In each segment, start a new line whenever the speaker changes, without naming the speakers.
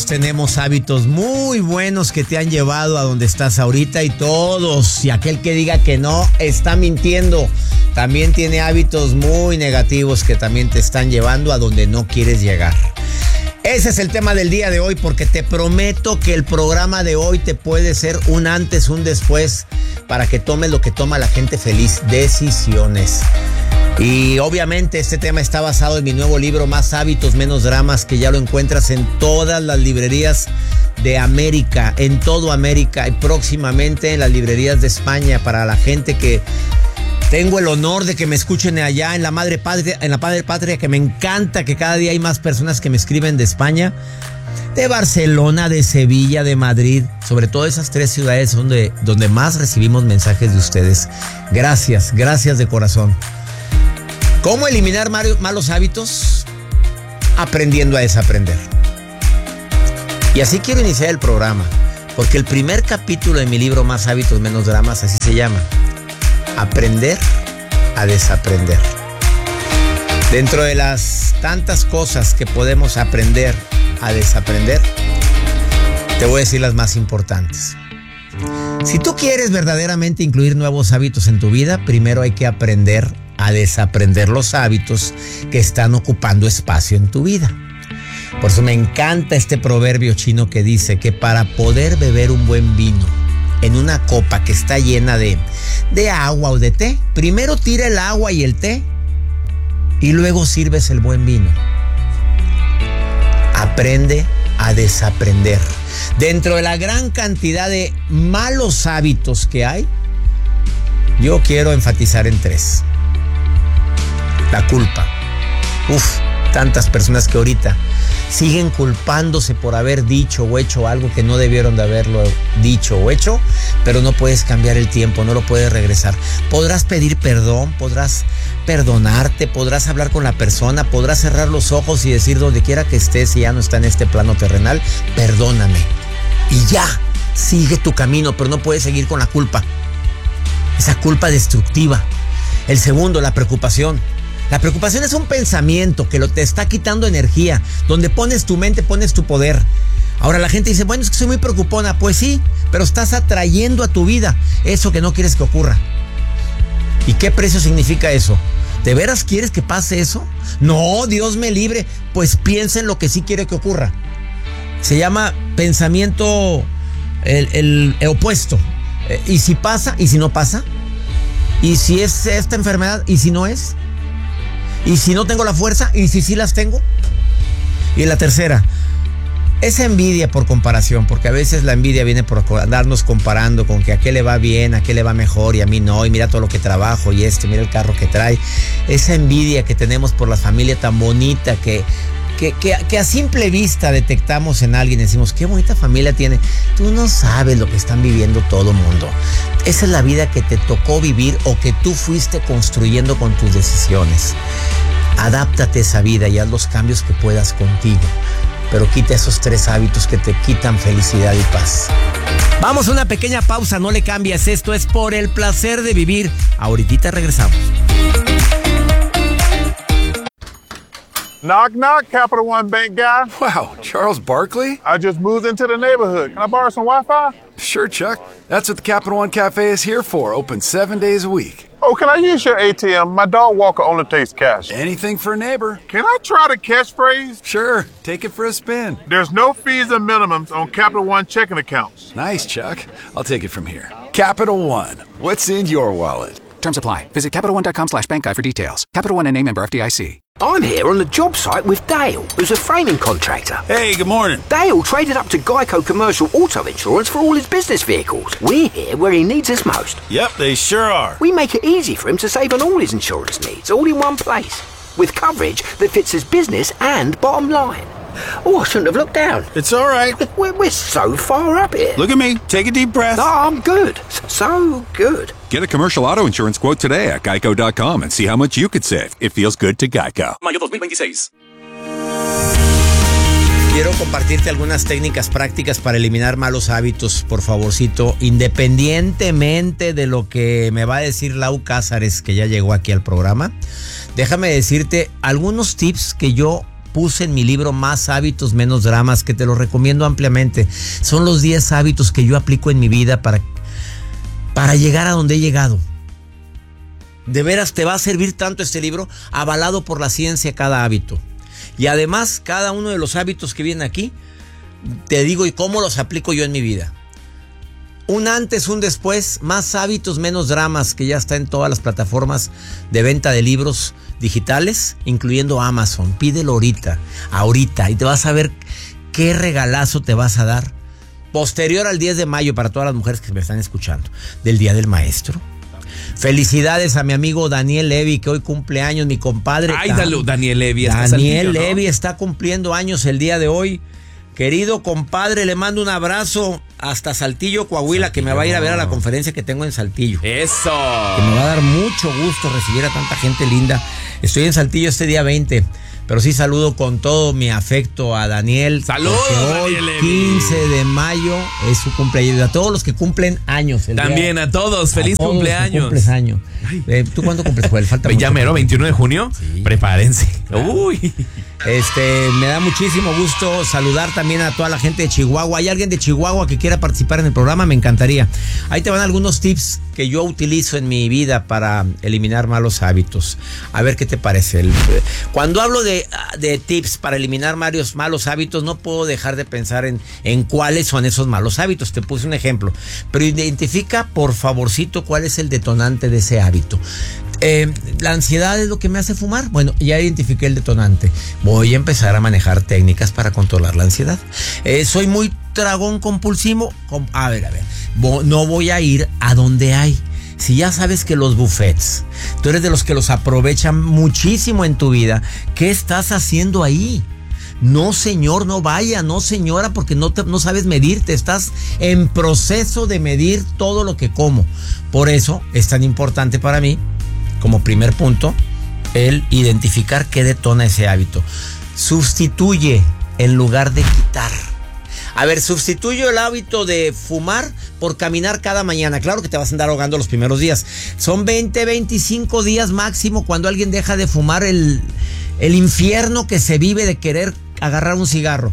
tenemos hábitos muy buenos que te han llevado a donde estás ahorita y todos, y aquel que diga que no, está mintiendo. También tiene hábitos muy negativos que también te están llevando a donde no quieres llegar. Ese es el tema del día de hoy, porque te prometo que el programa de hoy te puede ser un antes, un después, para que tomes lo que toma la gente feliz, decisiones. Y obviamente este tema está basado en mi nuevo libro, Más hábitos, menos dramas, que ya lo encuentras en todas las librerías de América, en todo América, y próximamente en las librerías de España, para la gente que tengo el honor de que me escuchen allá en la Madre Patria, que me encanta que cada día hay más personas que me escriben de España, de Barcelona, de Sevilla, de Madrid, sobre todo esas tres ciudades donde más recibimos mensajes de ustedes. Gracias de corazón. ¿Cómo eliminar malos hábitos? Aprendiendo a desaprender. Y así quiero iniciar el programa, porque el primer capítulo de mi libro, Más hábitos, menos dramas, así se llama: Aprender a desaprender. Dentro de las tantas cosas que podemos aprender a desaprender, te voy a decir las más importantes. Si tú quieres verdaderamente incluir nuevos hábitos en tu vida, primero hay que aprender a desaprender los hábitos que están ocupando espacio en tu vida. Por eso me encanta este proverbio chino que dice que para poder beber un buen vino en una copa que está llena de agua o de té, primero tira el agua y el té y luego sirves el buen vino. Aprende a desaprender. Dentro de la gran cantidad de malos hábitos que hay, yo quiero enfatizar en tres. La culpa. Tantas personas que ahorita siguen culpándose por haber dicho o hecho algo que no debieron de haberlo dicho o hecho, pero no puedes cambiar el tiempo, no lo puedes regresar. Podrás pedir perdón, podrás perdonarte, podrás hablar con la persona, podrás cerrar los ojos y decir: donde quiera que estés, si ya no está en este plano terrenal, perdóname. Y ya, sigue tu camino, pero no puedes seguir con la culpa. Esa culpa destructiva. El segundo, la preocupación. La preocupación es un pensamiento que te está quitando energía. Donde pones tu mente, pones tu poder. Ahora la gente dice: bueno, es que soy muy preocupona. Pues sí, pero estás atrayendo a tu vida eso que no quieres que ocurra. ¿Y qué precio significa eso? ¿De veras quieres que pase eso? No, Dios me libre. Pues piensa en lo que sí quiere que ocurra. Se llama pensamiento el opuesto. ¿Y si pasa? ¿Y si no pasa? ¿Y si es esta enfermedad? ¿Y si no es? ¿Y si no tengo la fuerza? ¿Y si sí las tengo? Y la tercera, esa envidia por comparación, porque a veces la envidia viene por andarnos comparando con que a qué le va bien, a qué le va mejor y a mí no, y mira todo lo que trabajo y mira el carro que trae. Esa envidia que tenemos por la familia tan bonita que a simple vista detectamos en alguien y decimos: qué bonita familia tiene. Tú no sabes lo que están viviendo todo mundo. Esa es la vida que te tocó vivir o que tú fuiste construyendo con tus decisiones. Adáptate a esa vida y haz los cambios que puedas contigo, pero quita esos tres hábitos que te quitan felicidad y paz. Vamos a una pequeña pausa, no le cambies. Esto es Por el placer de vivir. Ahorita regresamos.
Knock, knock, Capital One Bank guy.
Wow, Charles Barkley?
I just moved into the neighborhood. Can I borrow some Wi-Fi?
Sure, Chuck. That's what the Capital One Cafe is here for. Open 7 days a week.
Oh, can I use your ATM? My dog walker only takes cash.
Anything for a neighbor.
Can I try the catchphrase?
Sure, take it for a spin.
There's no fees or minimums on Capital One checking accounts.
Nice, Chuck. I'll take it from here. Capital One. What's in your wallet?
Terms apply. Visit CapitalOne.com/bankguide for details. Capital One and name member FDIC.
I'm here on the job site with Dale, who's a framing contractor.
Hey, good morning.
Dale traded up to Geico Commercial Auto Insurance for all his business vehicles. We're here where he needs us most.
Yep, they sure are.
We make it easy for him to save on all his insurance needs, all in one place, with coverage that fits his business and bottom line. Oh, I shouldn't have looked down.
It's all right.
We're so far up here.
Look at me. Take a deep breath.
No, I'm good. So good.
Get a commercial auto insurance quote today at geico.com and see how much you could save. It feels good to Geico.
Mayo 2026.
Quiero compartirte algunas técnicas prácticas para eliminar malos hábitos, por favorcito, independientemente de lo que me va a decir Lau Cázares, que ya llegó aquí al programa. Déjame decirte algunos tips que yo puse en mi libro Más hábitos, menos dramas, que te lo recomiendo ampliamente. Son los 10 hábitos que yo aplico en mi vida para llegar a donde he llegado. De veras te va a servir tanto este libro, avalado por la ciencia cada hábito. Y además, cada uno de los hábitos que vienen aquí, te digo y cómo los aplico yo en mi vida. Un antes, un después, Más hábitos, menos dramas, que ya está en todas las plataformas de venta de libros digitales, incluyendo Amazon. Pídelo ahorita, y te vas a ver qué regalazo te vas a dar. Posterior al 10 de mayo, para todas las mujeres que me están escuchando, del Día del Maestro. Felicidades a mi amigo Daniel Levy, que hoy cumple años, mi compadre.
Ay, Daniel Levy.
Daniel Levy está cumpliendo años el día de hoy. Querido compadre, le mando un abrazo hasta Saltillo, Coahuila, que me va a ir a ver a la conferencia que tengo en Saltillo.
¡Eso!
Que me va a dar mucho gusto recibir a tanta gente linda. Estoy en Saltillo este día 20, pero sí saludo con todo mi afecto a Daniel.
¡Saludos,
hoy,
Daniel Levy!
15 de mayo, es su cumpleaños. Y a todos los que cumplen años.
También a todos, feliz cumpleaños.
Cumples año. ¿Tú cuándo cumples, Joel? Falta
ya mero, 21 de junio. Sí. Prepárense.
Claro. Uy. Me da muchísimo gusto saludar también a toda la gente de Chihuahua. ¿Hay alguien de Chihuahua que quiera participar en el programa? Me encantaría. Ahí te van algunos tips que yo utilizo en mi vida para eliminar malos hábitos. A ver qué te parece. Cuando hablo de tips para eliminar malos hábitos, no puedo dejar de pensar en cuáles son esos malos hábitos. Te puse un ejemplo. Pero identifica, por favorcito, cuál es el detonante de ese hábito. La ansiedad es lo que me hace fumar. Bueno, ya identifiqué el detonante. Voy a empezar a manejar técnicas para controlar la ansiedad. Soy muy tragón compulsivo. A ver. No voy a ir a donde hay. Si ya sabes que los buffets, tú eres de los que los aprovechan muchísimo en tu vida, ¿qué estás haciendo ahí? No, señor, no vaya, no, señora, porque no sabes medirte. Estás en proceso de medir todo lo que como. Por eso es tan importante para mí, como primer punto, el identificar qué detona ese hábito. Sustituye en lugar de quitar. A ver, sustituyo el hábito de fumar por caminar cada mañana. Claro que te vas a andar ahogando los primeros días. Son 20, 25 días máximo cuando alguien deja de fumar, el infierno que se vive de querer agarrar un cigarro.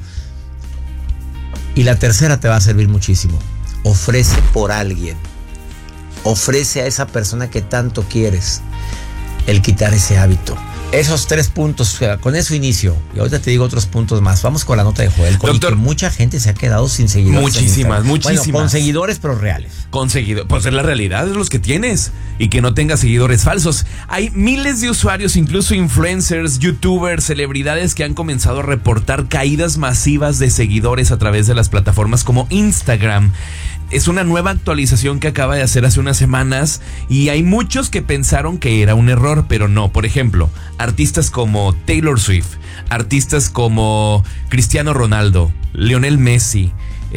Y la tercera te va a servir muchísimo. Ofrece por alguien. Ofrece a esa persona que tanto quieres el quitar ese hábito. Esos 3 puntos, con eso inicio. Y ahorita te digo otros puntos más. Vamos con la nota de Joel. Doctor, mucha gente se ha quedado sin seguidores.
Muchísimas.
Bueno, con seguidores, pero reales.
Pues es la realidad, es los que tienes. Y que no tengas seguidores falsos. Hay miles de usuarios, incluso influencers, youtubers, celebridades que han comenzado a reportar caídas masivas de seguidores a través de las plataformas como Instagram. Es una nueva actualización que acaba de hacer hace unas semanas y hay muchos que pensaron que era un error, pero no. Por ejemplo, artistas como Taylor Swift, artistas como Cristiano Ronaldo, Lionel Messi,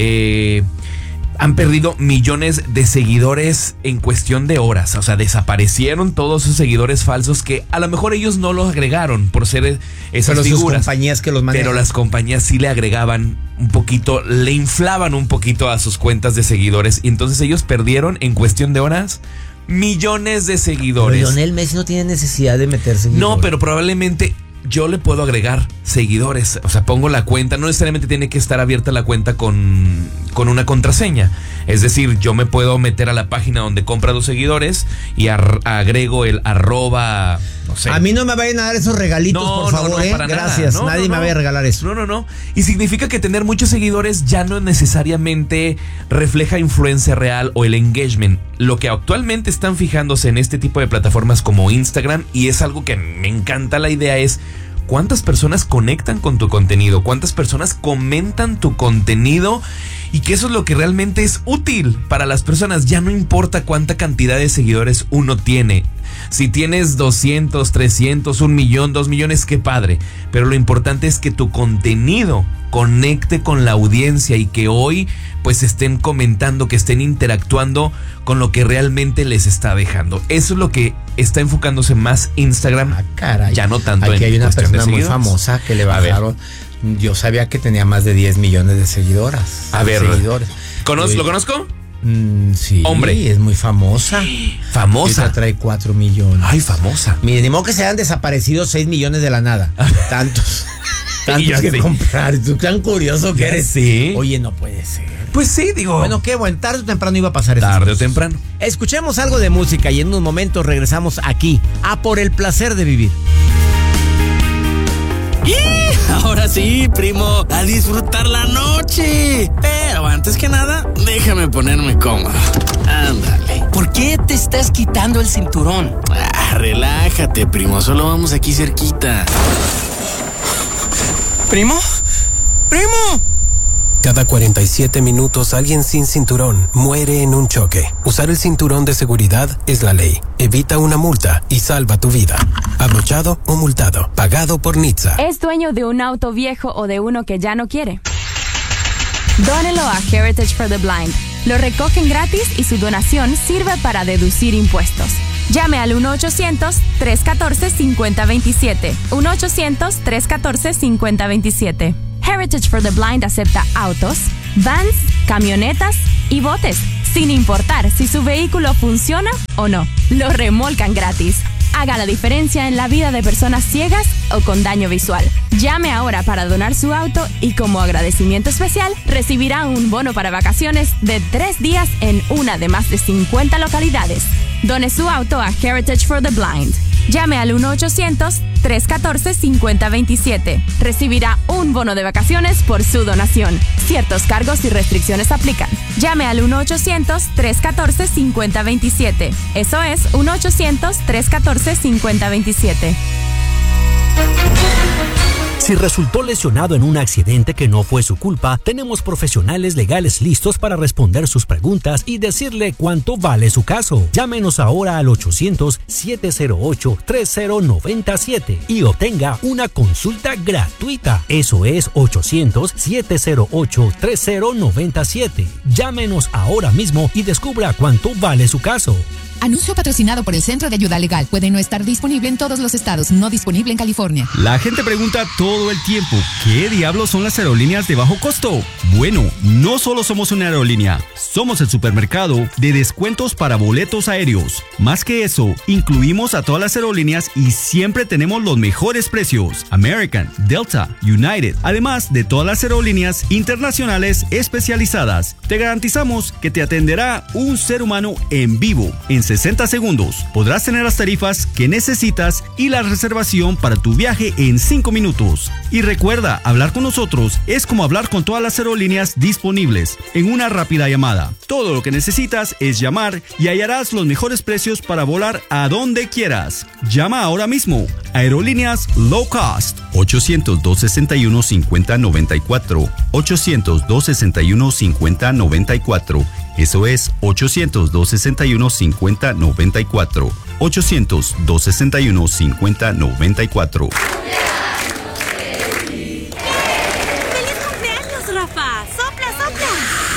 han perdido millones de seguidores en cuestión de horas. O sea, desaparecieron todos esos seguidores falsos que a lo mejor ellos no los agregaron por ser esas
pero
figuras.
Sus compañías que los manejan.
Pero las compañías sí le agregaban un poquito, le inflaban un poquito a sus cuentas de seguidores. Y entonces ellos perdieron en cuestión de horas millones de seguidores.
Pero Lionel Messi no tiene necesidad de meterse.
No, pero probablemente yo le puedo agregar seguidores. O sea, pongo la cuenta. No necesariamente tiene que estar abierta la cuenta con una contraseña. Es decir, yo me puedo meter a la página donde compra los seguidores y agrego el @ no sé.
A mí no me vayan a dar esos regalitos, por favor,
para
gracias.
nada.
Nadie me vaya a regalar eso.
No. Y significa que tener muchos seguidores ya no necesariamente refleja influencia real o el engagement. Lo que actualmente están fijándose en este tipo de plataformas como Instagram, y es algo que me encanta la idea, es cuántas personas conectan con tu contenido, cuántas personas comentan tu contenido, y que eso es lo que realmente es útil para las personas. Ya no importa cuánta cantidad de seguidores uno tiene. Si tienes 200, 300, 1 millón, 2 millones, qué padre. Pero lo importante es que tu contenido conecte con la audiencia y que hoy pues estén comentando, que estén interactuando con lo que realmente les está dejando. Eso es lo que está enfocándose más Instagram.
Caray.
Ya no tanto.
Aquí hay una persona muy famosa que le bajaron. Yo sabía que tenía más de 10 millones de seguidoras.
A ver,
seguidores.
¿Lo conozco?
Sí,
hombre,
es muy famosa.
Famosa.
Ella trae 4 millones.
Ay, famosa.
Miren, ni modo que se hayan desaparecido 6 millones de la nada. Tantos. tantos que
sé.
comprar. Tú tan curioso que
Ya
eres.
sé.
Oye, no puede ser.
Pues sí, digo.
Bueno, qué bueno, tarde o temprano iba a pasar eso.
Tarde o temprano.
Escuchemos algo de música y en unos momentos regresamos aquí a Por el Placer de Vivir.
¡Y! Ahora sí, primo, a disfrutar la noche. Pero antes que nada, déjame ponerme cómodo. Ándale.
¿Por qué te estás quitando el cinturón?
Relájate, primo, solo vamos aquí cerquita.
¿Primo? ¡Primo!
Cada 47 minutos alguien sin cinturón muere en un choque. Usar el cinturón de seguridad es la ley. Evita una multa y salva tu vida. Abrochado o multado. Pagado por NHTSA.
¿Es dueño de un auto viejo o de uno que ya no quiere? Dónelo a Heritage for the Blind. Lo recogen gratis y su donación sirve para deducir impuestos. Llame al 1-800-314-5027. 1-800-314-5027. Heritage for the Blind acepta autos, vans, camionetas y botes, sin importar si su vehículo funciona o no. Lo remolcan gratis. Haga la diferencia en la vida de personas ciegas o con daño visual. Llame ahora para donar su auto y como agradecimiento especial recibirá un bono para vacaciones de 3 días en una de más de 50 localidades. Done su auto a Heritage for the Blind. Llame al 1-800-314-5027. Recibirá un bono de vacaciones por su donación. Ciertos cargos y restricciones aplican. Llame al 1-800-314-5027. Eso es 1-800-314-5027.
Si resultó lesionado en un accidente que no fue su culpa, tenemos profesionales legales listos para responder sus preguntas y decirle cuánto vale su caso. Llámenos ahora al 800-708-3097 y obtenga una consulta gratuita. Eso es 800-708-3097. Llámenos ahora mismo y descubra cuánto vale su caso.
Anuncio patrocinado por el Centro de Ayuda Legal. Puede no estar disponible en todos los estados, no disponible en California.
La gente pregunta todo el tiempo, ¿qué diablos son las aerolíneas de bajo costo? Bueno, no solo somos una aerolínea, somos el supermercado de descuentos para boletos aéreos. Más que eso, incluimos a todas las aerolíneas y siempre tenemos los mejores precios. American, Delta, United, además de todas las aerolíneas internacionales especializadas. Te garantizamos que te atenderá un ser humano en vivo, en 60 segundos. Podrás tener las tarifas que necesitas y la reservación para tu viaje en 5 minutos. Y recuerda, hablar con nosotros es como hablar con todas las aerolíneas disponibles en una rápida llamada. Todo lo que necesitas es llamar y hallarás los mejores precios para volar a donde quieras. Llama ahora mismo. Aerolíneas Low Cost. 800-261-5094. 800-261-5094. Eso es 800-261-5094. 800-261-5094.
¡Feliz cumpleaños, Rafa! ¡Sopla, sopla!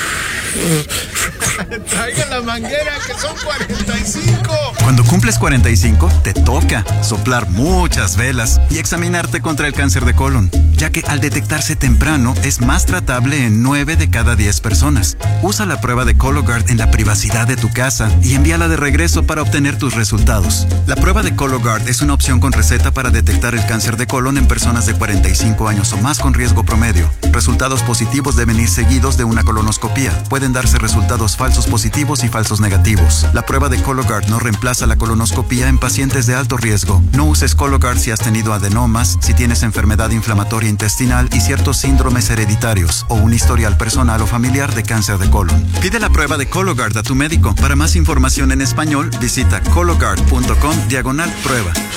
Traigan la manguera, que son 45.
Cuando cumples 45, te toca soplar muchas velas y examinarte contra el cáncer de colon, ya que al detectarse temprano es más tratable en 9 de cada 10 personas. Usa la prueba de Cologuard en la privacidad de tu casa y envíala de regreso para obtener tus resultados. La prueba de Cologuard es una opción con receta para detectar el cáncer de colon en personas de 45 años o más con riesgo promedio. Resultados positivos deben ir seguidos de una colonoscopía. Pueden darse resultados falsos positivos y falsos negativos. La prueba de Cologuard no reemplaza la colonoscopía en pacientes de alto riesgo. No uses Cologuard si has tenido adenomas, si tienes enfermedad inflamatoria intestinal y ciertos síndromes hereditarios o un historial personal o familiar de cáncer de colon. Pide la prueba de Cologuard a tu médico. Para más información en español, visita cologuard.com/prueba.